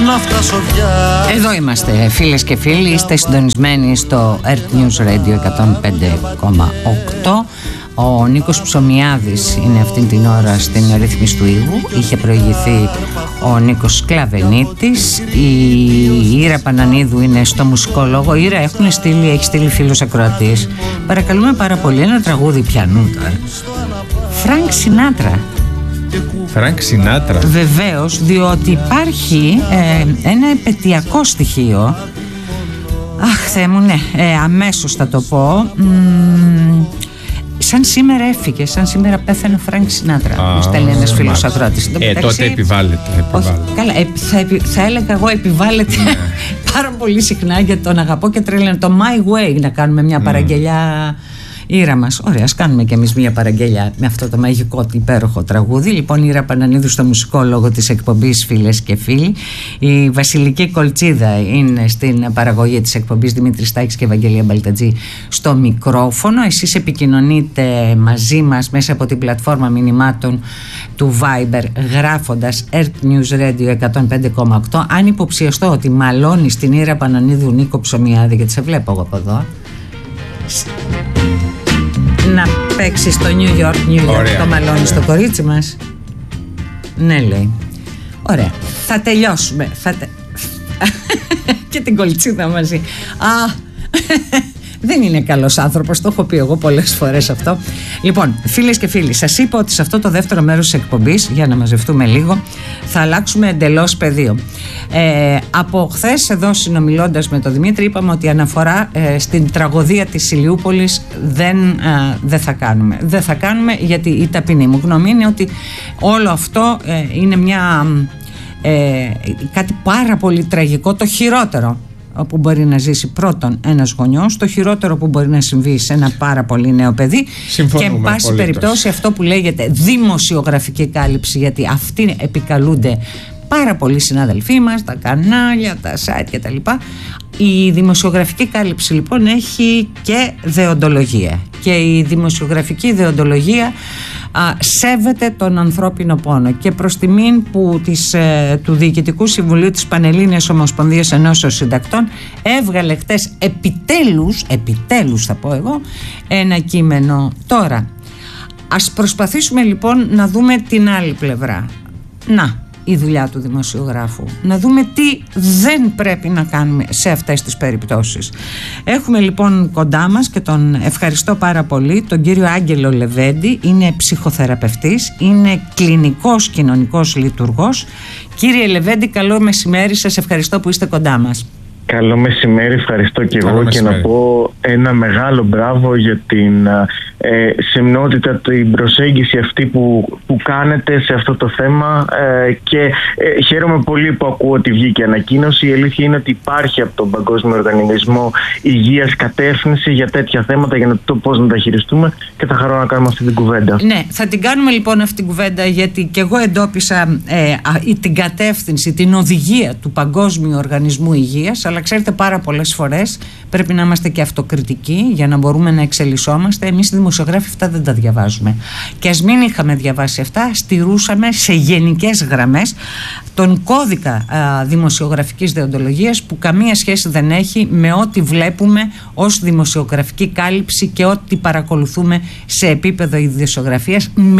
να φτάσω πια. Εδώ είμαστε φίλες και φίλοι, είστε συντονισμένοι στο Earth News Radio 105,8. Ο Νίκος Ψωμιάδης είναι αυτή την ώρα στην ρύθμιση του ήχου. Είχε προηγηθεί ο Νίκος Σκλαβενίτης. Η Ήρα Πανανίδου είναι στο μουσικόλογο. Ήρα, έχει στείλει φίλος ακροατής. Παρακαλούμε πάρα πολύ ένα τραγούδι πιανού τώρα. Φρανκ Σινάτρα. Φρανκ Σινάτρα. Βεβαίως, διότι υπάρχει ένα επαιτειακό στοιχείο. Αχ, Θεέ μου, ναι, αμέσως θα το πω. Σαν σήμερα έφυγε, σαν σήμερα πέθανε ο Φρανκ Σινάτρα. Μου στέλνει ένας φίλος ακροατής. Τότε επιβάλλεται. Όχι, καλά, θα έλεγα εγώ επιβάλλεται πάρα πολύ συχνά, γιατί τον αγαπώ και τρέλαινε το My Way, να κάνουμε μια παραγγελιά. Ήρα μας, ωραία, ας κάνουμε κι εμείς μια παραγγελιά με αυτό το μαγικό υπέροχο τραγούδι. Λοιπόν, η Ήρα Πανανίδου στο μουσικόλογο της εκπομπής, φίλες και φίλοι. Η Βασιλική Κολτσίδα είναι στην παραγωγή της εκπομπής, Δημήτρης Στάκης και Ευαγγελία Μπαλτατζή στο μικρόφωνο. Εσείς επικοινωνείτε μαζί μας μέσα από την πλατφόρμα μηνυμάτων του Viber γράφοντας Earth News Radio 105,8. Αν υποψιαστώ ότι μαλώνει στην Ήρα Πανανίδου Νίκο Ψωμιάδη, γιατί σε βλέπω εγώ από εδώ, να παίξει στο New York, το μαλώνει στο κορίτσι μας. Ναι, λέει. Ωραία, θα τελειώσουμε. Και την Κολτσίδα μαζί. Δεν είναι καλός άνθρωπος, το έχω πει εγώ πολλές φορές αυτό. Λοιπόν, φίλες και φίλοι, σας είπα ότι σε αυτό το δεύτερο μέρος της εκπομπής, για να μαζευτούμε λίγο, θα αλλάξουμε εντελώς πεδίο. Από χθες εδώ, συνομιλώντας με τον Δημήτρη, είπαμε ότι αναφορά στην τραγωδία της Ηλιούπολης δεν θα κάνουμε. Δεν θα κάνουμε, γιατί η ταπεινή μου γνώμη είναι ότι όλο αυτό είναι κάτι πάρα πολύ τραγικό, το χειρότερο που μπορεί να ζήσει πρώτον ένας γονιός, το χειρότερο που μπορεί να συμβεί σε ένα πάρα πολύ νέο παιδί. Συμφωνούμε, και εν πάση περιπτώσει αυτό που λέγεται δημοσιογραφική κάλυψη, γιατί αυτοί επικαλούνται πάρα πολλοί συνάδελφοί μας, τα κανάλια, τα site κτλ. Η δημοσιογραφική κάλυψη λοιπόν έχει και δεοντολογία, και η δημοσιογραφική δεοντολογία σέβεται τον ανθρώπινο πόνο, και προς τιμήν του Διοικητικού Συμβουλίου της Πανελλήνιας Ομοσπονδίας Ενώσεως Συντακτών έβγαλε χτες επιτέλους θα πω εγώ, ένα κείμενο. Τώρα ας προσπαθήσουμε λοιπόν να δούμε την άλλη πλευρά. Η δουλειά του δημοσιογράφου, να δούμε τι δεν πρέπει να κάνουμε σε αυτές τις περιπτώσεις. Έχουμε λοιπόν κοντά μας, και τον ευχαριστώ πάρα πολύ, τον κύριο Άγγελο Λεβέντη. Είναι ψυχοθεραπευτής, είναι κλινικός κοινωνικός λειτουργός. Κύριε Λεβέντη, καλό μεσημέρι, σας ευχαριστώ που είστε κοντά μας. Καλό μεσημέρι, ευχαριστώ και εγώ, και να πω ένα μεγάλο μπράβο για την σεμνότητα, την προσέγγιση αυτή που κάνετε σε αυτό το θέμα, και χαίρομαι πολύ που ακούω ότι βγήκε ανακοίνωση. Η αλήθεια είναι ότι υπάρχει από τον Παγκόσμιο Οργανισμό Υγείας κατεύθυνση για τέτοια θέματα, για να το πώς να τα χειριστούμε, και θα χαρώ να κάνουμε αυτή την κουβέντα. Ναι, θα την κάνουμε λοιπόν αυτή την κουβέντα, γιατί και εγώ εντόπισα την κατεύθυνση, την οδηγία του Παγκόσμιου Οργανισμού Υγείας, αλλά ξέρετε, πάρα πολλές φορές πρέπει να είμαστε και αυτοκριτικοί για να μπορούμε να εξελισσόμαστε. Εμείς οι δημοσιογράφοι αυτά δεν τα διαβάζουμε. Και ας μην είχαμε διαβάσει αυτά, στηρούσαμε σε γενικές γραμμές τον κώδικα δημοσιογραφικής δεοντολογίας, που καμία σχέση δεν έχει με ό,τι βλέπουμε ως δημοσιογραφική κάλυψη και ό,τι παρακολουθούμε σε επίπεδο ιδιοσιογραφίας, με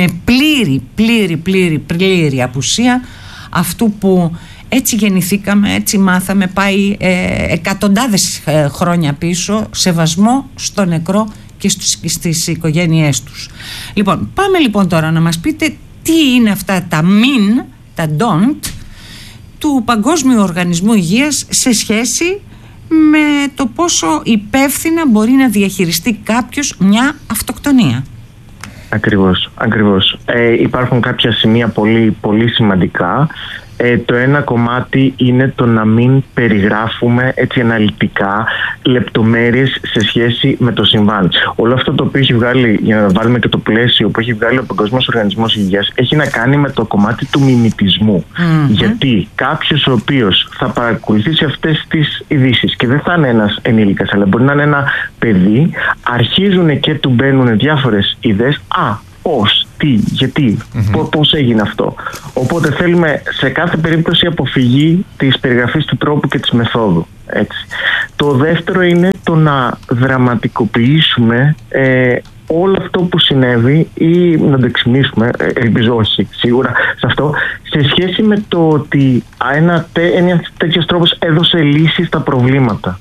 πλήρη απουσία αυτού που έτσι γεννηθήκαμε, έτσι μάθαμε, πάει εκατοντάδες χρόνια πίσω, σεβασμό στο νεκρό και στις οικογένειές τους. Λοιπόν, πάμε λοιπόν τώρα να μας πείτε τι είναι αυτά τα τα don't του Παγκόσμιου Οργανισμού Υγείας σε σχέση με το πόσο υπεύθυνα μπορεί να διαχειριστεί κάποιος μια αυτοκτονία. Ακριβώς. Υπάρχουν κάποια σημεία πολύ, πολύ σημαντικά. Το ένα κομμάτι είναι το να μην περιγράφουμε έτσι αναλυτικά λεπτομέρειες σε σχέση με το συμβάν. Όλο αυτό το οποίο έχει βγάλει, για να βάλουμε και το πλαίσιο που έχει βγάλει ο Παγκόσμιος Οργανισμός Υγείας, έχει να κάνει με το κομμάτι του μιμητισμού. Γιατί κάποιος ο οποίος θα παρακολουθήσει αυτές τις ειδήσεις, και δεν θα είναι ένας ενήλικας, αλλά μπορεί να είναι ένα παιδί, αρχίζουν και του μπαίνουν διάφορες ιδέες. Πώς γιατί, πώς έγινε αυτό. Οπότε θέλουμε σε κάθε περίπτωση αποφυγή της περιγραφής του τρόπου και της μεθόδου. Έτσι. Το δεύτερο είναι το να δραματικοποιήσουμε όλο αυτό που συνέβη ή να το εξημίσουμε, ελπίζω όχι σίγουρα σε αυτό, σε σχέση με το ότι ένα τέτοιος τρόπος έδωσε λύσεις στα προβλήματα.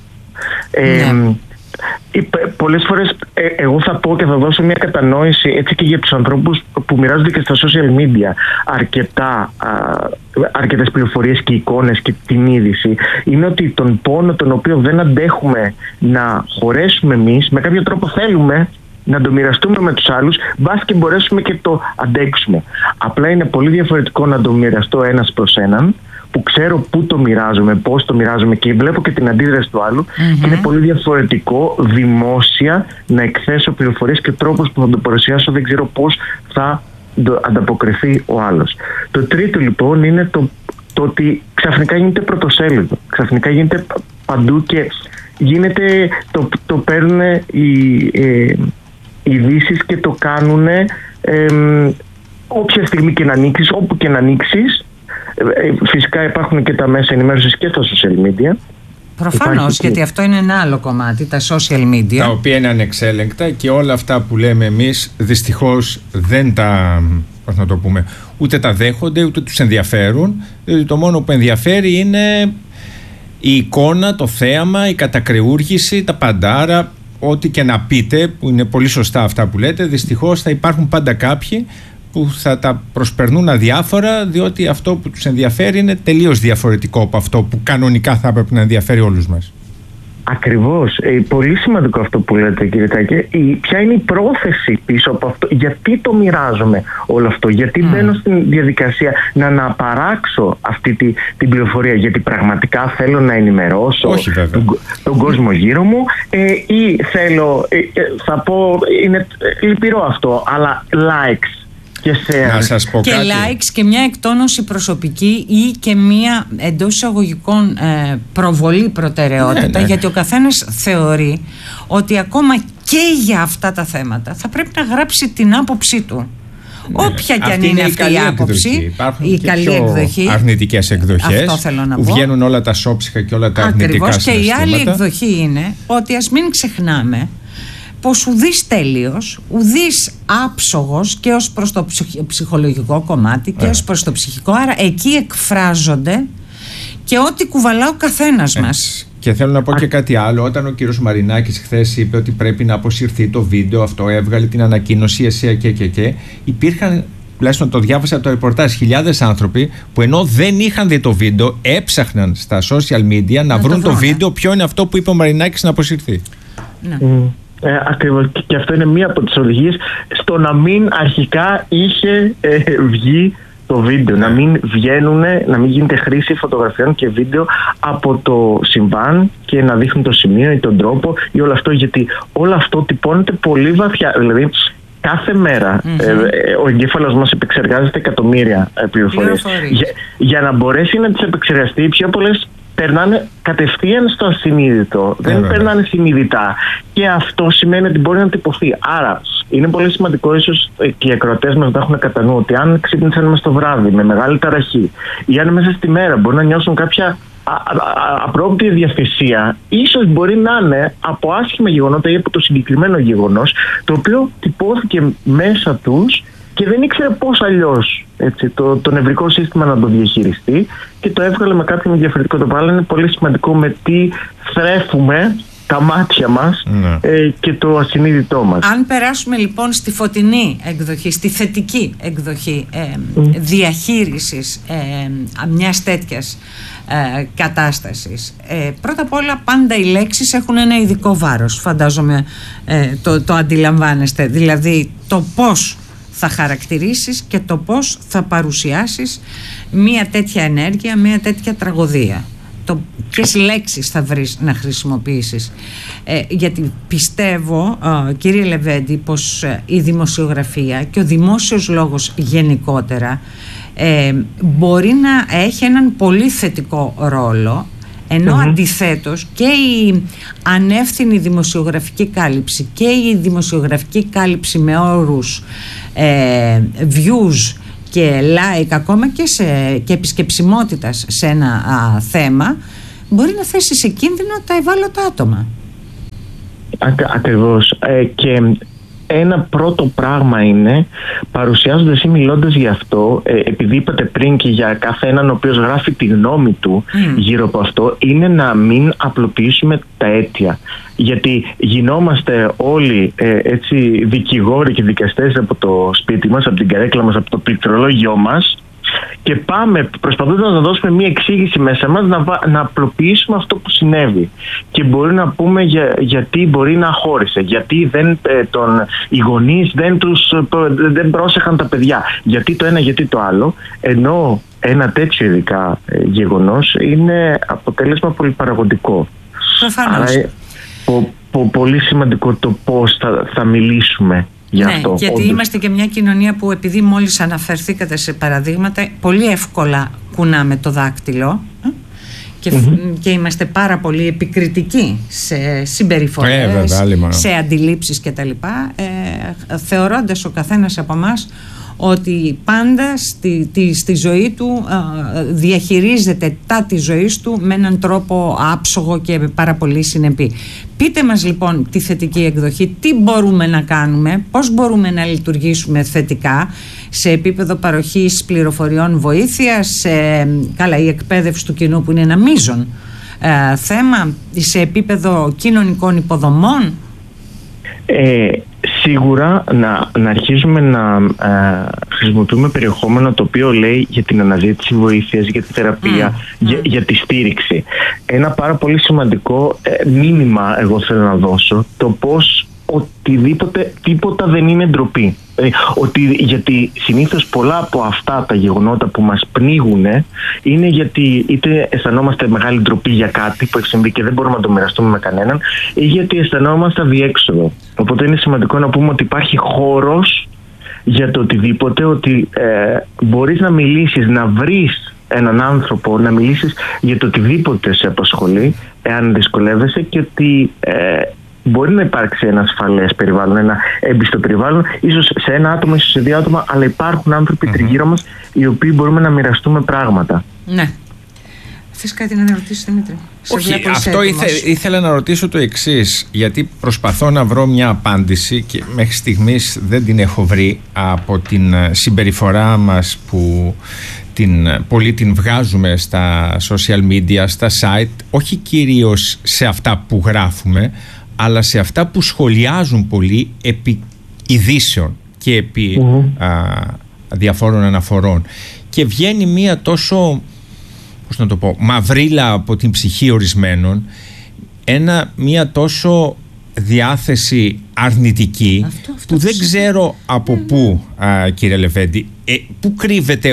Πολλές φορές εγώ θα πω και θα δώσω μια κατανόηση έτσι και για τους ανθρώπους που μοιράζονται και στα social media αρκετές πληροφορίες και εικόνες και την είδηση, είναι ότι τον πόνο τον οποίο δεν αντέχουμε να χωρέσουμε εμείς, με κάποιο τρόπο θέλουμε να το μοιραστούμε με τους άλλους, μπας και μπορέσουμε και το αντέξουμε. Απλά είναι πολύ διαφορετικό να το μοιραστώ ένας προς έναν, που ξέρω πού το μοιράζομαι, πώς το μοιράζομαι και βλέπω και την αντίδραση του άλλου. Είναι πολύ διαφορετικό δημόσια να εκθέσω πληροφορίες και τρόπος που θα το παρουσιάσω δεν ξέρω πώς θα ανταποκριθεί ο άλλος. Το τρίτο λοιπόν είναι το ότι ξαφνικά γίνεται πρωτοσέλιδο, ξαφνικά γίνεται παντού και γίνεται, το παίρνουν οι ειδήσεις και το κάνουν όποια στιγμή και να ανοίξεις, όπου και να ανοίξεις. Φυσικά υπάρχουν και τα μέσα ενημέρωσης και στα social media. Προφανώς, γιατί αυτό είναι ένα άλλο κομμάτι, τα social media. Τα οποία είναι ανεξέλεγκτα και όλα αυτά που λέμε εμείς δυστυχώς δεν τα, πώς να το πούμε, ούτε τα δέχονται ούτε τους ενδιαφέρουν. Δηλαδή το μόνο που ενδιαφέρει είναι η εικόνα, το θέαμα, η κατακρεούργηση, τα παντάρα. Ό,τι και να πείτε, που είναι πολύ σωστά αυτά που λέτε, δυστυχώς θα υπάρχουν πάντα κάποιοι που θα τα προσπερνούν αδιάφορα, διότι αυτό που τους ενδιαφέρει είναι τελείως διαφορετικό από αυτό που κανονικά θα έπρεπε να ενδιαφέρει όλους μας. Ακριβώς. Πολύ σημαντικό αυτό που λέτε, κύριε Τάκη. Ποια είναι η πρόθεση πίσω από αυτό, γιατί το μοιράζομαι όλο αυτό, γιατί μπαίνω στην διαδικασία να αναπαράξω αυτή την πληροφορία, γιατί πραγματικά θέλω να ενημερώσω τον κόσμο γύρω μου ή θέλω, θα πω, είναι λυπηρό αυτό, αλλά likes. Να σας πω και κάτι. likes και μια εκτόνωση προσωπική ή και μια εντός εισαγωγικών προβολή προτεραιότητα, γιατί ο καθένας θεωρεί ότι ακόμα και για αυτά τα θέματα θα πρέπει να γράψει την άποψή του. Όποια και αν είναι αυτή η άποψη, η καλή εκδοχή. Αρνητικές εκδοχές, αυτό θέλω να πω, που βγαίνουν όλα τα σόψυχα και όλα τα αρνητικά συναισθήματα. Και η άλλη εκδοχή είναι ότι ας μην ξεχνάμε πως ουδής τέλειος, ουδής άψογος και ως προς το ψυχολογικό κομμάτι και ως προς το ψυχικό, άρα εκεί εκφράζονται και ό,τι κουβαλά ο καθένας μας. Και θέλω να πω και κάτι άλλο. Όταν ο κύριος Μαρινάκης χθες είπε ότι πρέπει να αποσυρθεί το βίντεο αυτό, έβγαλε την ανακοίνωση η ΕΣΥΑ και υπήρχαν, τουλάχιστον το διάβασα το ρεπορτάζ, χιλιάδες άνθρωποι που ενώ δεν είχαν δει το βίντεο έψαχναν στα social media να βρουν το βίντεο ποιο είναι αυτό που είπε ο Μαρινάκης να αποσυρθεί. Ναι. Ακριβώς, και αυτό είναι μία από τις οδηγίες στο να μην αρχικά είχε βγει το βίντεο, να μην βγαίνουν, να μην γίνεται χρήση φωτογραφιών και βίντεο από το συμβάν και να δείχνουν το σημείο ή τον τρόπο ή όλο αυτό, γιατί όλο αυτό τυπώνεται πολύ βαθιά. Δηλαδή κάθε μέρα ο εγκέφαλος μας επεξεργάζεται εκατομμύρια πληροφορίες. Για να μπορέσει να τις επεξεργαστεί, πιο πολλές περνάνε κατευθείαν στο ασυνείδητο, δεν περνάνε συνειδητά, και αυτό σημαίνει ότι μπορεί να τυπωθεί. Άρα είναι πολύ σημαντικό, ίσως και οι ακροατές μας να έχουν κατά νου, ότι αν ξύπνησαν μες το βράδυ με μεγάλη ταραχή ή αν μέσα στη μέρα μπορεί να νιώσουν κάποια απρόοπτη διαθεσία, ίσως μπορεί να είναι από άσχημα γεγονότα ή από το συγκεκριμένο γεγονός το οποίο τυπώθηκε μέσα τους και δεν ήξερε πώς αλλιώς το νευρικό σύστημα να το διαχειριστεί και το έβγαλε με κάποιον διαφορετικό τρόπο. Αλλά είναι πολύ σημαντικό με τι θρέφουμε τα μάτια μας και το ασυνείδητό μας. Αν περάσουμε λοιπόν στη φωτεινή εκδοχή, στη θετική εκδοχή διαχείρισης μιας τέτοιας κατάστασης, πρώτα απ' όλα πάντα οι λέξεις έχουν ένα ειδικό βάρος, φαντάζομαι το αντιλαμβάνεστε, δηλαδή το πώς θα χαρακτηρίσεις και το πώς θα παρουσιάσεις μία τέτοια ενέργεια, μία τέτοια τραγωδία. Ποιες λέξεις θα βρεις να χρησιμοποιήσεις, γιατί πιστεύω, κύριε Λεβέντη, πως η δημοσιογραφία και ο δημόσιος λόγος γενικότερα μπορεί να έχει έναν πολύ θετικό ρόλο Ενώ αντιθέτως και η ανεύθυνη δημοσιογραφική κάλυψη και η δημοσιογραφική κάλυψη με όρους views και like, ακόμα και επισκεψιμότητας σε ένα θέμα, μπορεί να θέσει σε κίνδυνο τα ευάλωτα άτομα. Ακριβώς. Και ένα πρώτο πράγμα είναι, παρουσιάζοντας ή μιλώντας γι' αυτό, επειδή είπατε πριν και για κάθε έναν ο οποίος γράφει τη γνώμη του γύρω από αυτό, είναι να μην απλοποιήσουμε τα αίτια. Γιατί γινόμαστε όλοι έτσι δικηγόροι και δικαστές από το σπίτι μας, από την καρέκλα μας, από το πληκτρολόγιό μας, και πάμε προσπαθώντας να δώσουμε μία εξήγηση μέσα μας να απλοποιήσουμε αυτό που συνέβη. Και μπορεί να πούμε γιατί μπορεί να χώρισε, γιατί οι γονείς δεν πρόσεχαν τα παιδιά, γιατί το ένα, γιατί το άλλο. Ενώ ένα τέτοιο ειδικά γεγονός είναι αποτέλεσμα πολυπαραγωγικό. Προφανώς. Άρα πολύ σημαντικό το πώς θα μιλήσουμε. Αυτό, γιατί όντως. Είμαστε και μια κοινωνία που, επειδή μόλις αναφερθήκατε σε παραδείγματα, πολύ εύκολα κουνάμε το δάκτυλο και είμαστε πάρα πολύ επικριτικοί σε συμπεριφορές, σε αντιλήψεις κτλ. Θεωρώντας ο καθένας από εμάς ότι πάντα στη ζωή του διαχειρίζεται τη ζωή του με έναν τρόπο άψογο και πάρα πολύ συνεπή. Πείτε μας λοιπόν τη θετική εκδοχή, τι μπορούμε να κάνουμε, πώς μπορούμε να λειτουργήσουμε θετικά σε επίπεδο παροχής πληροφοριών, βοήθειας, η εκπαίδευση του κοινού που είναι ένα μείζον θέμα, σε επίπεδο κοινωνικών υποδομών. Σίγουρα να αρχίζουμε να χρησιμοποιούμε περιεχόμενο το οποίο λέει για την αναζήτηση βοήθειας, για τη θεραπεία, για τη στήριξη. Ένα πάρα πολύ σημαντικό μήνυμα εγώ θέλω να δώσω, το πώς τίποτα δεν είναι ντροπή. Γιατί συνήθως πολλά από αυτά τα γεγονότα που μας πνίγουν είναι γιατί είτε αισθανόμαστε μεγάλη ντροπή για κάτι που έχει συμβεί και δεν μπορούμε να το μοιραστούμε με κανέναν, ή γιατί αισθανόμαστε αδιέξοδο. Οπότε είναι σημαντικό να πούμε ότι υπάρχει χώρος για το οτιδήποτε, ότι μπορείς να μιλήσεις, να βρεις έναν άνθρωπο, να μιλήσεις για το οτιδήποτε σε απασχολεί, εάν δυσκολεύεσαι, και ότι μπορεί να υπάρξει ένα ασφαλές περιβάλλον, ένα έμπιστο περιβάλλον, ίσως σε ένα άτομο, ίσως σε δύο άτομα, αλλά υπάρχουν άνθρωποι τριγύρω μας οι οποίοι μπορούμε να μοιραστούμε πράγματα. Ναι. Θες κάτι να ρωτήσεις, Δημήτρη? Όχι, αυτό ήθελα να ρωτήσω το εξής, γιατί προσπαθώ να βρω μια απάντηση και μέχρι στιγμής δεν την έχω βρει από την συμπεριφορά μας που πολύ την βγάζουμε στα social media, στα site, όχι κυρίως σε αυτά που γράφουμε, αλλά σε αυτά που σχολιάζουν πολύ επί ειδήσεων και επί διαφόρων αναφορών. Και βγαίνει μία τόσο, πώς να το πω, μαυρίλα από την ψυχή ορισμένων, μία τόσο διάθεση αρνητική, που δεν ξέρω από πού, κύριε Λεβέντη, πού κρύβεται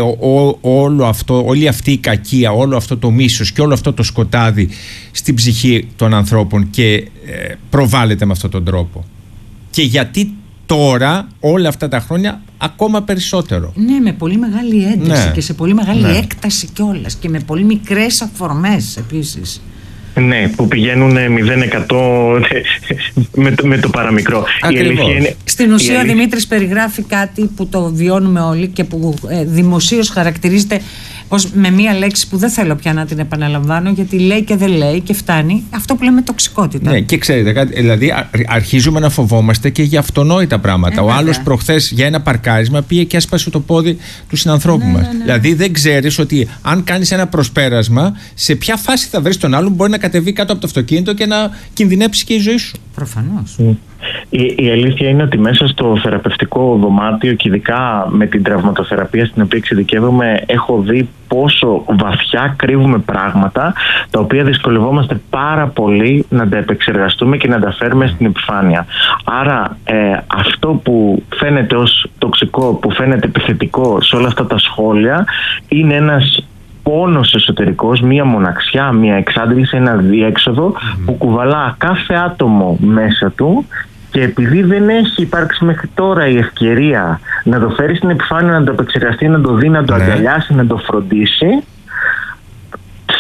όλη αυτή η κακία, όλο αυτό το μίσος και όλο αυτό το σκοτάδι στην ψυχή των ανθρώπων και προβάλλεται με αυτόν τον τρόπο. Και γιατί τώρα, όλα αυτά τα χρόνια, ακόμα περισσότερο? Ναι, με πολύ μεγάλη ένταση και σε πολύ μεγάλη έκταση κιόλας, και με πολύ μικρές αφορμές επίσης. Ναι, που πηγαίνουν 0% με το παραμικρό. Στην ουσία ο Δημήτρης περιγράφει κάτι που το βιώνουμε όλοι και που δημοσίως χαρακτηρίζεται ως, με μία λέξη που δεν θέλω πια να την επαναλαμβάνω, γιατί λέει και δεν λέει και φτάνει, αυτό που λέμε τοξικότητα. Ναι, και ξέρετε κάτι, δηλαδή αρχίζουμε να φοβόμαστε και για αυτονόητα πράγματα. Ο άλλος προχθές για ένα παρκάρισμα πήγε και έσπασε το πόδι του συνανθρώπου μας. Δηλαδή δεν ξέρεις ότι αν κάνεις ένα προσπέρασμα, σε ποια φάση θα βρεις τον άλλον, μπορεί να κατεβεί κάτω από το αυτοκίνητο και να κινδυνεύσει και η ζωή σου. Προφανώς. Η αλήθεια είναι ότι μέσα στο θεραπευτικό δωμάτιο, και ειδικά με την τραυματοθεραπεία στην οποία εξειδικεύομαι, έχω δει πόσο βαθιά κρύβουμε πράγματα τα οποία δυσκολευόμαστε πάρα πολύ να τα επεξεργαστούμε και να τα φέρουμε στην επιφάνεια. Άρα αυτό που φαίνεται ως τοξικό, που φαίνεται επιθετικό σε όλα αυτά τα σχόλια, είναι ένας πόνος εσωτερικός, μία μοναξιά, μία εξάντληση, ένα διέξοδο που κουβαλά κάθε άτομο μέσα του, και επειδή δεν έχει υπάρξει μέχρι τώρα η ευκαιρία να το φέρει στην επιφάνεια, να το επεξεργαστεί, να το δει, να το αγκαλιάσει, να το φροντίσει,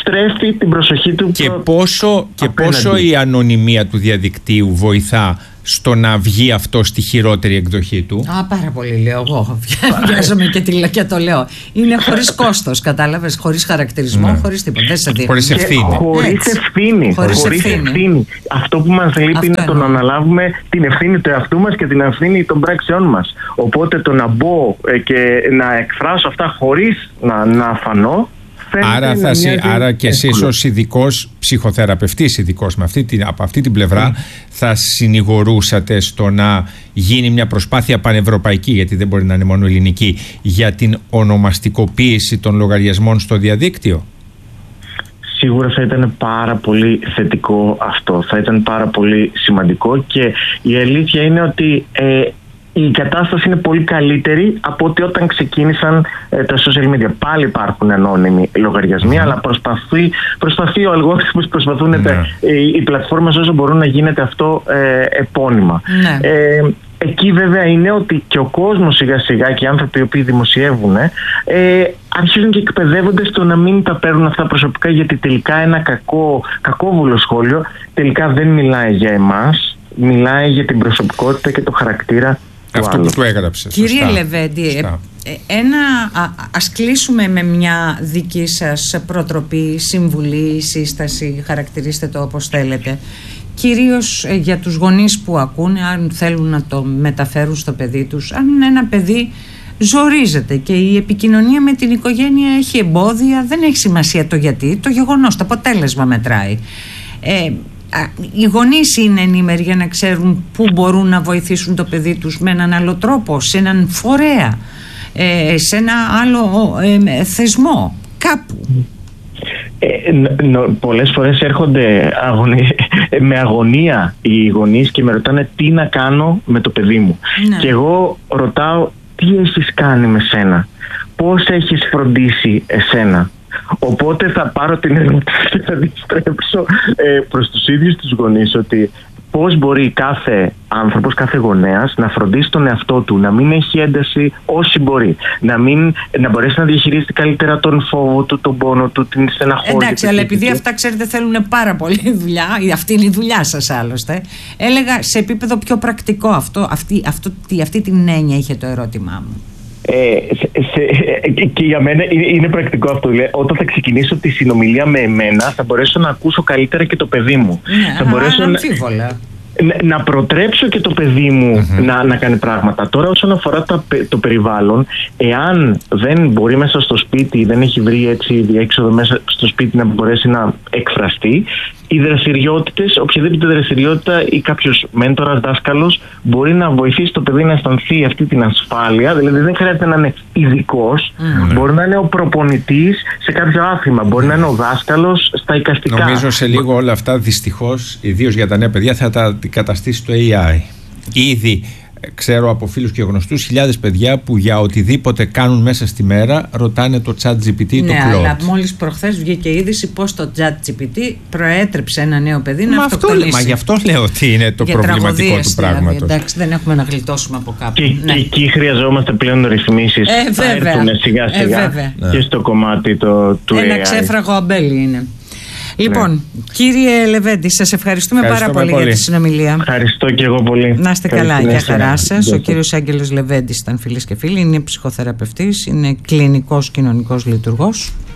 στρέφει την προσοχή του και πόσο η ανωνυμία του διαδικτύου βοηθά στο να βγει αυτό στη χειρότερη εκδοχή του. Πάρα πολύ, λέω εγώ. Βιάζομαι και το λέω. Είναι χωρίς κόστος, κατάλαβες, χωρίς χαρακτηρισμό, χωρίς τίποτα. Δεν σε δείχνει. Χωρίς ευθύνη. Αυτό που μας λείπει είναι το να αναλάβουμε την ευθύνη του εαυτού μας και την ευθύνη των πράξεών μας. Οπότε το να μπω και να εκφράσω αυτά χωρίς να φανώ. Άρα και εσείς ως ειδικός ψυχοθεραπευτής, ειδικός από αυτή την πλευρά, θα συνηγορούσατε στο να γίνει μια προσπάθεια πανευρωπαϊκή, γιατί δεν μπορεί να είναι μόνο ελληνική, για την ονομαστικοποίηση των λογαριασμών στο διαδίκτυο. Σίγουρα θα ήταν πάρα πολύ θετικό αυτό, θα ήταν πάρα πολύ σημαντικό, και η αλήθεια είναι ότι η κατάσταση είναι πολύ καλύτερη από ότι όταν ξεκίνησαν τα social media. Πάλι υπάρχουν ανώνυμοι λογαριασμοί, αλλά προσπαθεί ο αλγόριθμος, προσπαθούν οι πλατφόρμες όσο μπορούν να γίνεται αυτό επώνυμα. Εκεί βέβαια είναι ότι και ο κόσμος σιγά σιγά και οι άνθρωποι οι οποίοι δημοσιεύουν αρχίζουν και εκπαιδεύονται στο να μην τα παίρνουν αυτά προσωπικά, γιατί τελικά ένα κακόβουλο σχόλιο τελικά δεν μιλάει για εμάς, μιλάει για την προσωπικότητα και το χαρακτήρα. Αυτό που του έγραψε. Κύριε Λεβέντη, ας κλείσουμε με μια δική σας προτροπή, συμβουλή, σύσταση, χαρακτηρίστε το όπως θέλετε. Κυρίως για τους γονείς που ακούνε, αν θέλουν να το μεταφέρουν στο παιδί τους, αν ένα παιδί ζορίζεται και η επικοινωνία με την οικογένεια έχει εμπόδια, δεν έχει σημασία το γιατί, το γεγονός, το αποτέλεσμα μετράει. Οι γονείς είναι ενήμεροι για να ξέρουν πού μπορούν να βοηθήσουν το παιδί τους με έναν άλλο τρόπο, σε έναν φορέα, σε ένα άλλο θεσμό, κάπου. Πολλές φορές έρχονται με αγωνία οι γονείς και με ρωτάνε τι να κάνω με το παιδί μου. Και εγώ ρωτάω, τι έχεις κάνει με σένα, πώς έχεις φροντίσει εσένα. Οπότε θα πάρω την ερώτηση και θα την στρέψω προς τους ίδιους τους γονείς, ότι πώς μπορεί κάθε άνθρωπος, κάθε γονέας να φροντίσει τον εαυτό του, να μην έχει ένταση όση μπορεί, να μπορέσει να διαχειρίζεται καλύτερα τον φόβο του, τον πόνο του, την στεναχώρια. Εντάξει, αλλά επειδή αυτά ξέρετε θέλουν πάρα πολύ δουλειά, αυτή είναι η δουλειά σας άλλωστε, έλεγα σε επίπεδο πιο πρακτικό αυτή την έννοια είχε το ερώτημά μου. Και για μένα είναι πρακτικό αυτό. Όταν θα ξεκινήσω τη συνομιλία με εμένα, θα μπορέσω να ακούσω καλύτερα και το παιδί μου. Θα μπορέσω να προτρέψω και το παιδί μου να κάνει πράγματα. Τώρα όσον αφορά το περιβάλλον, εάν δεν μπορεί μέσα στο σπίτι, δεν έχει βρει έτσι διέξοδο μέσα στο σπίτι να μπορέσει να εκφραστεί, οι δραστηριότητες, οποιαδήποτε δραστηριότητα ή κάποιος μέντορας, δάσκαλος μπορεί να βοηθήσει το παιδί να αισθανθεί αυτή την ασφάλεια. Δηλαδή δεν χρειάζεται να είναι ειδικός, μπορεί να είναι ο προπονητής σε κάποιο άθλημα, μπορεί να είναι ο δάσκαλος στα εικαστικά. Νομίζω σε λίγο όλα αυτά δυστυχώς, ιδίως για τα νέα παιδιά, θα τα αντικαταστήσει το AI. Ήδη ξέρω από φίλους και γνωστούς χιλιάδες παιδιά που για οτιδήποτε κάνουν μέσα στη μέρα ρωτάνε το ChatGPT ή το Claude. Ναι, αλλά μόλις προχθές βγήκε είδηση πως το ChatGPT προέτρεψε ένα νέο παιδί να αυτοκτονήσει. Μα γι' αυτό λέω ότι είναι το προβληματικό του πράγματος. Δηλαδή, εντάξει, δεν έχουμε να γλιτώσουμε από κάπου. Και εκεί χρειαζόμαστε πλέον ρυθμίσεις. Θα έρθουν σιγά σιγά και στο κομμάτι του AI. Ένα ξέφραγο αμπέλι είναι. Λοιπόν, κύριε Λεβέντη, σας ευχαριστούμε πάρα πολύ για τη συνομιλία. Ευχαριστώ και εγώ πολύ. Να είστε καλά, για χαρά σας. Ο κύριος Άγγελος Λεβέντης ήταν, φίλες και φίλοι, είναι ψυχοθεραπευτής, είναι κλινικός κοινωνικός λειτουργός.